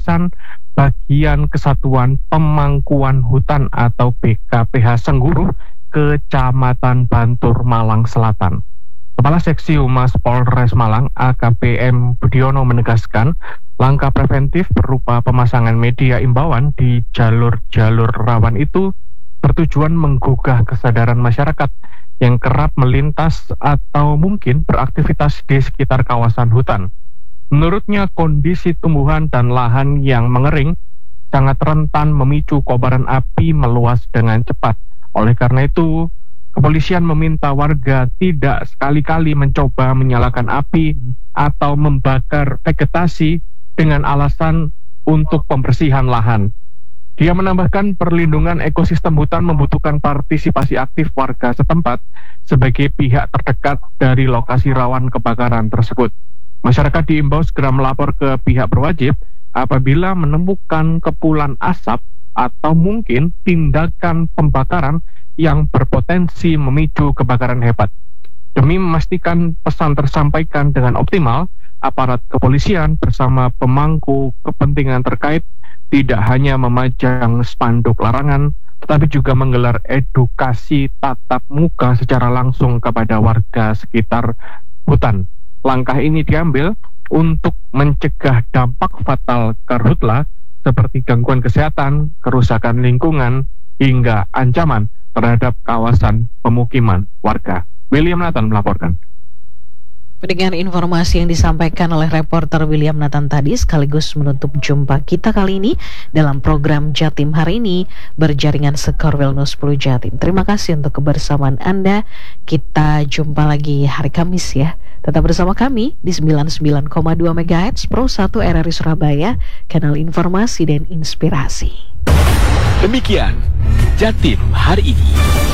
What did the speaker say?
kawasan Bagian Kesatuan Pemangkuan Hutan atau BKPH Sengguruh, Kecamatan Bantur, Malang Selatan. Kepala Seksi Humas Polres Malang, AKP M. Budiono menegaskan, langkah preventif berupa pemasangan media imbauan di jalur-jalur rawan itu bertujuan menggugah kesadaran masyarakat yang kerap melintas atau mungkin beraktivitas di sekitar kawasan hutan. Menurutnya, kondisi tumbuhan dan lahan yang mengering sangat rentan memicu kobaran api meluas dengan cepat. Oleh karena itu, kepolisian meminta warga tidak sekali-kali mencoba menyalakan api atau membakar vegetasi dengan alasan untuk pembersihan lahan. Dia menambahkan perlindungan ekosistem hutan membutuhkan partisipasi aktif warga setempat sebagai pihak terdekat dari lokasi rawan kebakaran tersebut. Masyarakat diimbau segera melapor ke pihak berwajib apabila menemukan kepulan asap atau mungkin tindakan pembakaran yang berpotensi memicu kebakaran hebat. Demi memastikan pesan tersampaikan dengan optimal, aparat kepolisian bersama pemangku kepentingan terkait tidak hanya memajang spanduk larangan, tetapi juga menggelar edukasi tatap muka secara langsung kepada warga sekitar hutan. Langkah ini diambil untuk mencegah dampak fatal karhutla seperti gangguan kesehatan, kerusakan lingkungan, hingga ancaman terhadap kawasan pemukiman warga. William Nathan melaporkan. Dengan informasi yang disampaikan oleh reporter William Nathan tadi sekaligus menutup jumpa kita kali ini dalam program Jatim hari ini berjaringan Sekor Wellness 10 Jatim. Terima kasih untuk kebersamaan Anda. Kita jumpa lagi hari Kamis ya. Tetap bersama kami di 99,2 MHz Pro 1 RRI Surabaya, kanal informasi dan inspirasi. Demikian Jatim hari ini.